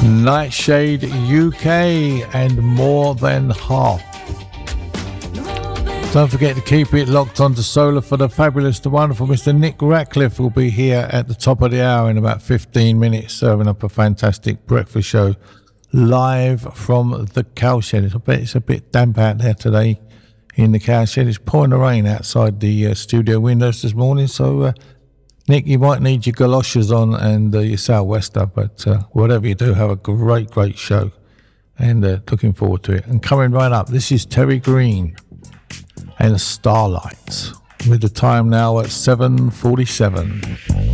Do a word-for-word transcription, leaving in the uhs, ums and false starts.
Nightshade U K and More Than Half. Don't forget to keep it locked on to Solar for the fabulous, the wonderful Mister Nick Ratcliffe will be here at the top of the hour in about fifteen minutes, serving up a fantastic breakfast show live from the cowshed. I bet it's a bit damp out there today in the cowshed. It's pouring the rain outside the uh, studio windows this morning, so uh, Nick, you might need your galoshes on and uh, your sou'wester, but uh, whatever you do, have a great, great show, and uh, looking forward to it. And coming right up, this is Terry Green and Starlight, with the time now at seven forty-seven.